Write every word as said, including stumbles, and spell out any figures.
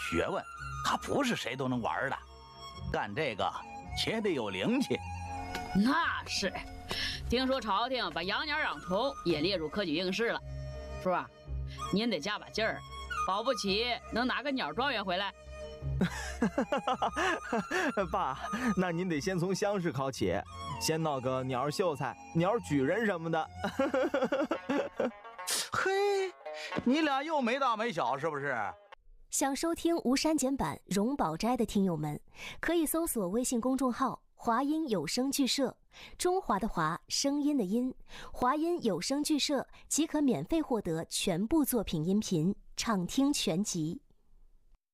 学问，可不是谁都能玩的。干这个且得有灵气。 那是，听说朝廷把养鸟养虫也列入科举应试了。叔啊，您得加把劲儿，保不齐能拿个鸟状元回来。 爸，那您得先从乡试考起，先闹个鸟秀才、鸟举人什么的。 嘿，你俩又没大没小是不是？ 想收听无删减版荣宝斋的听友们，可以搜索微信公众号华音有声剧社，中华的华，声音的音，华音有声剧社即可免费获得全部作品音频，畅听全集。